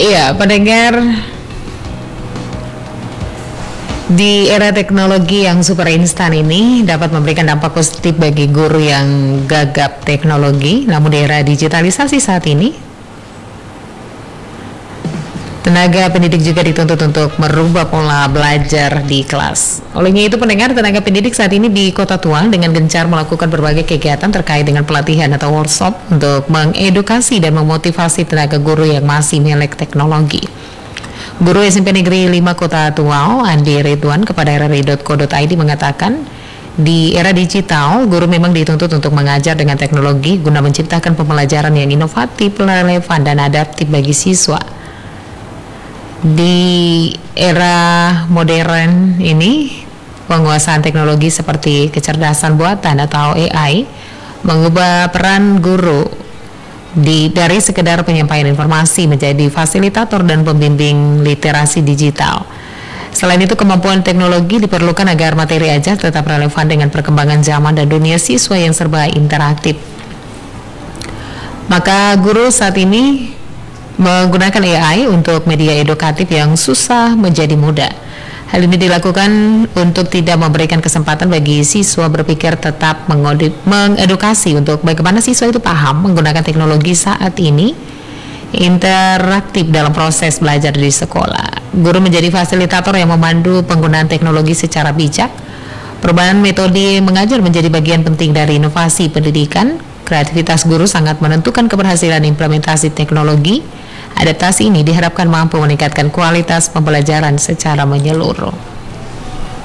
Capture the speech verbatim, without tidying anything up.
Iya, pendengar, di era teknologi yang super instan ini dapat memberikan dampak positif bagi guru yang gagap teknologi. Namun di era digitalisasi saat ini, tenaga pendidik juga dituntut untuk merubah pola belajar di kelas. Olehnya itu, pendengar, tenaga pendidik saat ini di Kota Tuang dengan gencar melakukan berbagai kegiatan terkait dengan pelatihan atau workshop untuk mengedukasi dan memotivasi tenaga guru yang masih melek teknologi. Guru S M P Negeri lima Kota Tuang, Andi Ridwan, kepada r r i dot co dot i d mengatakan, di era digital, guru memang dituntut untuk mengajar dengan teknologi guna menciptakan pembelajaran yang inovatif, relevan, dan adaptif bagi siswa. Di era modern ini, penguasaan teknologi seperti kecerdasan buatan atau A I mengubah peran guru di dari sekedar penyampaian informasi menjadi fasilitator dan pembimbing literasi digital. Selain itu, kemampuan teknologi diperlukan agar materi ajar tetap relevan dengan perkembangan zaman dan dunia siswa yang serba interaktif. Maka guru saat ini menggunakan A I untuk media edukatif yang susah menjadi mudah. Hal ini dilakukan untuk tidak memberikan kesempatan bagi siswa berpikir, tetap mengedukasi untuk bagaimana siswa itu paham menggunakan teknologi saat ini interaktif dalam proses belajar di sekolah. Guru menjadi fasilitator yang memandu penggunaan teknologi secara bijak. Perubahan metode mengajar menjadi bagian penting dari inovasi pendidikan. Kreativitas guru sangat menentukan keberhasilan implementasi teknologi. Adaptasi ini diharapkan mampu meningkatkan kualitas pembelajaran secara menyeluruh.